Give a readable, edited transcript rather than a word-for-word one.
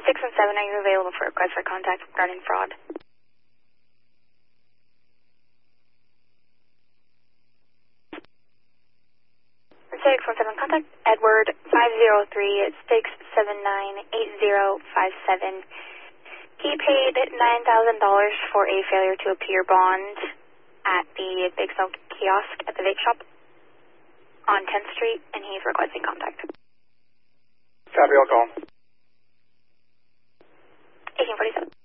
6 and 7, are you available for request for contact regarding fraud? 617, contact Edward 503-679-8057. He paid $9,000 for a failure to appear bond at the Big Smoke kiosk at the vape shop on 10th Street, and he's requesting contact. Copy, I'll call. 1847.